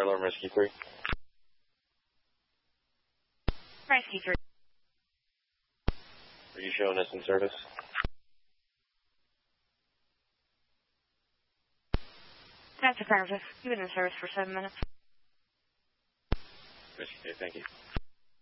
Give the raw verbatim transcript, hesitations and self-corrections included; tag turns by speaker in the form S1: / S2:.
S1: Alarm Rescue three.
S2: Rescue three.
S1: Are you showing us in service?
S2: That's affirmative. You've been in service for seven minutes.
S1: Rescue three, thank you.